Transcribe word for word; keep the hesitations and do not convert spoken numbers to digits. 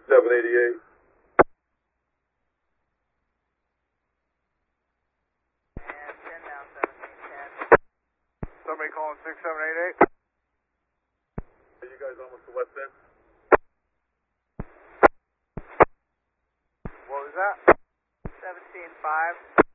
seven eighty-eight. And ten now, seventeen ten. Somebody calling six seven eight eight? Are you guys almost to West End? What was that? seventeen five.